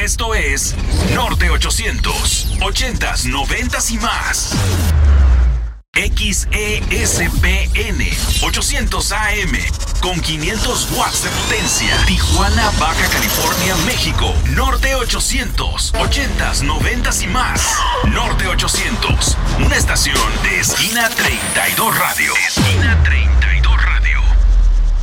Esto es Norte 800, 80s, 90s y más. XESPN 800 AM con 500 watts de potencia. Tijuana, Baja California, México. Norte 800, 80s, 90s y más. Norte 800, una estación de Esquina 32 Radio. Esquina 32.